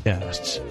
podcasts.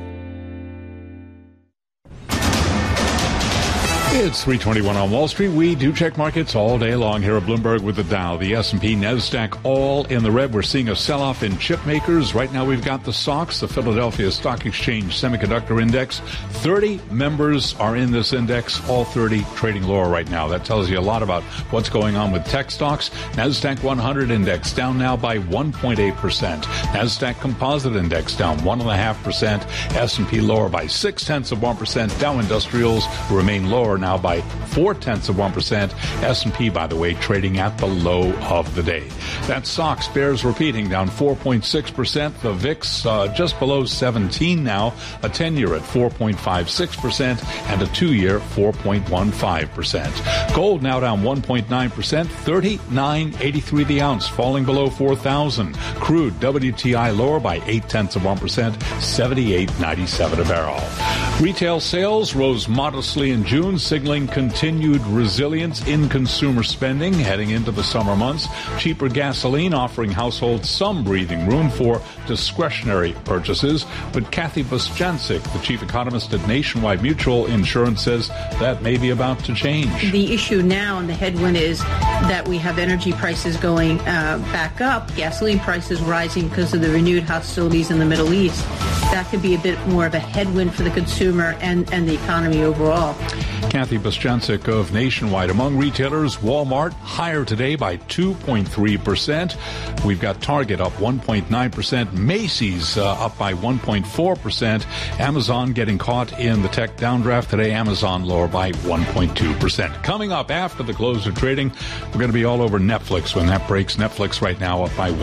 It's 3:21 on Wall Street. We do check markets all day long here at Bloomberg with the Dow, the S&P, NASDAQ, all in the red. We're seeing a sell-off in chip makers. Right now we've got the SOX, the Philadelphia Stock Exchange Semiconductor Index. 30 members are in this index, all 30 trading lower right now. That tells you a lot about what's going on with tech stocks. NASDAQ 100 Index down now by 1.8%. NASDAQ Composite Index down 1.5%. S&P lower by 0.6%. Dow Industrials remain lower now by 0.4%. S&P, by the way, trading at the low of the day. That SOX bears repeating, down 4.6%. The VIX just below 17 now. A 10-year at 4.56% and a 2-year 4.15%. Gold now down 1.9%, $39.83 the ounce, falling below 4,000. Crude WTI lower by 0.8%, $78.97 a barrel. Retail sales rose modestly in June, signaling continued resilience in consumer spending heading into the summer months. Cheaper gasoline offering households some breathing room for discretionary purchases. But Kathy Bostjancic, the chief economist at Nationwide Mutual Insurance, says that may be about to change. The issue now and the headwind is that we have energy prices going back up, gasoline prices rising because of the renewed hostilities in the Middle East. That could be a bit more of a headwind for the consumer and the economy overall. Kathy Bostjancic of Nationwide. Among retailers, Walmart higher today by 2.3%. We've got Target up 1.9%. Macy's up by 1.4%. Amazon getting caught in the tech downdraft today. Amazon lower by 1.2%. Coming up after the close of trading, we're going to be all over Netflix when that breaks. Netflix right now up by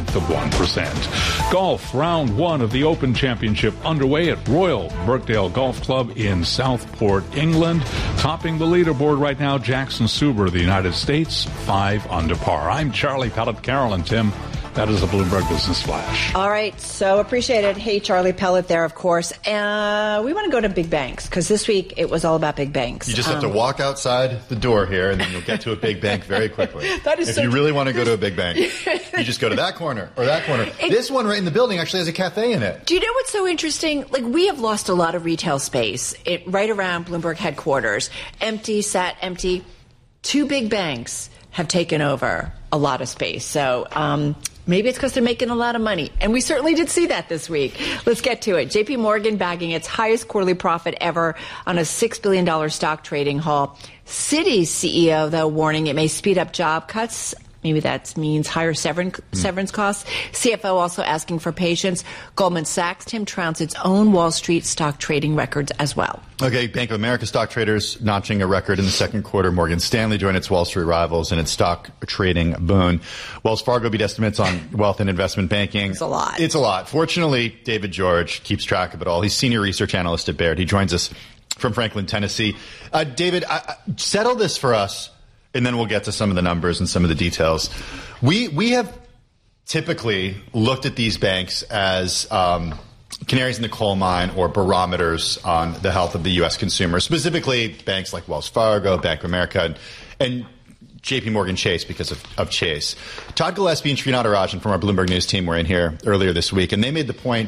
0.1%. Golf, round one of the Open Championship underway at Royal Birkdale Golf Club in Southport, England. Topping the leaderboard right now, Jackson Suber of the United States, 5 under par. I'm Charlie Pellet. Carol and Tim, that is a Bloomberg Business Flash. All right, so appreciate it. Hey, Charlie Pellet there, of course. We want to go to big banks because this week it was all about big banks. You just have to walk outside the door here and then you'll get to a big bank very quickly. If you really want to go to a big bank, you just go to that corner or that corner. This one right in the building actually has a cafe in it. Do you know what's so interesting? Like, we have lost a lot of retail space right around Bloomberg headquarters. Sat empty. 2 big banks have taken over a lot of space. So, maybe it's because they're making a lot of money. And we certainly did see that this week. Let's get to it. JP Morgan bagging its highest quarterly profit ever on a $6 billion stock trading haul. Citi's CEO, though, warning it may speed up job cuts. Maybe that means higher severance costs. CFO also asking for patience. Goldman Sachs, Tim, trounced its own Wall Street stock trading records as well. Okay, Bank of America stock traders notching a record in the second quarter. Morgan Stanley joined its Wall Street rivals in its stock trading boon. Wells Fargo beat estimates on wealth and investment banking. It's a lot. It's a lot. Fortunately, David George keeps track of it all. He's senior research analyst at Baird. He joins us from Franklin, Tennessee. David, settle this for us, and then we'll get to some of the numbers and some of the details. We have typically looked at these banks as canaries in the coal mine or barometers on the health of the U.S. consumer, specifically banks like Wells Fargo, Bank of America, and J.P. Morgan Chase because of Chase. Todd Gillespie and Sri Natarajan from our Bloomberg News team were in here earlier this week, and they made the point,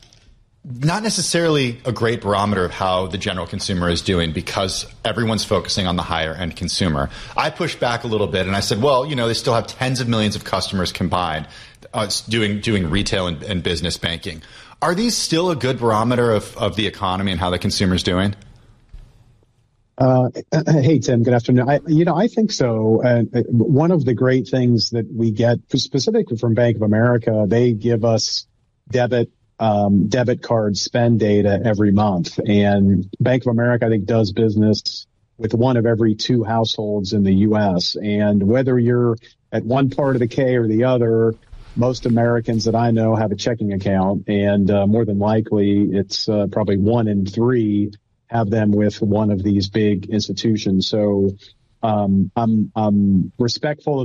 not necessarily a great barometer of how the general consumer is doing because everyone's focusing on the higher end consumer. I pushed back a little bit and I said, well, they still have tens of millions of customers combined doing retail and business banking. Are these still a good barometer of the economy and how the consumer is doing? Hey, Tim, good afternoon. I think so. One of the great things that we get specifically from Bank of America, they give us debit card spend data every month. And Bank of America, I think, does business with 1 of every 2 households in the U.S. And whether you're at one part of the K or the other, most Americans that I know have a checking account. And more than likely, it's probably 1 in 3 have them with one of these big institutions. So I'm respectful of